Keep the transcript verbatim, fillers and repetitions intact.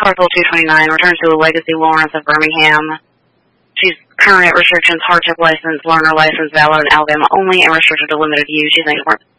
Parcel two twenty-nine returns to Legacy Lawrence of Birmingham. She's current restrictions, hardship license, learner license, valid in Alabama only, and restricted to limited use. She's thanks for